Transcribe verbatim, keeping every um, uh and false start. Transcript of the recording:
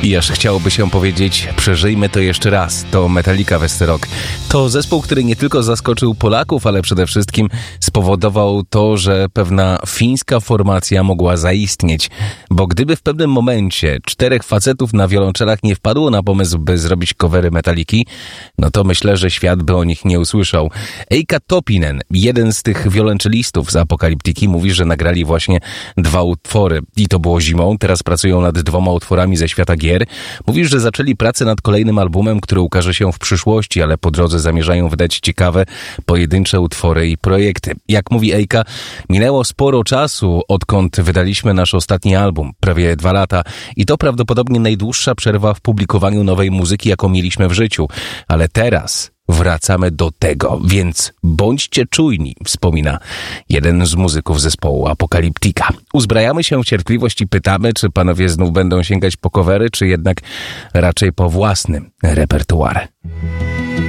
I aż chciałoby się powiedzieć, przeżyjmy to jeszcze raz. To Metallica Westerok. To zespół, który nie tylko zaskoczył Polaków, ale przede wszystkim spowodował to, że pewna fińska formacja mogła zaistnieć. Bo gdyby w pewnym momencie czterech facetów na wiolonczelach nie wpadło na pomysł, by zrobić covery Metalliki, no to myślę, że świat by o nich nie usłyszał. Eikka Topinen, jeden z tych wiolonczelistów z Apokaliptiki, mówi, że nagrali właśnie dwa utwory. I to było zimą, teraz pracują nad dwoma utworami ze świata gier. Mówisz, że zaczęli pracę nad kolejnym albumem, który ukaże się w przyszłości, ale po drodze zamierzają wydać ciekawe, pojedyncze utwory i projekty. Jak mówi Eikka, minęło sporo czasu, odkąd wydaliśmy nasz ostatni album, prawie dwa lata. I to prawdopodobnie najdłuższa przerwa w publikowaniu nowej muzyki, jaką mieliśmy w życiu. Ale teraz wracamy do tego, więc bądźcie czujni, wspomina jeden z muzyków zespołu Apokaliptika. Uzbrajamy się w cierpliwość i pytamy, czy panowie znów będą sięgać po covery, czy jednak raczej po własny repertuar.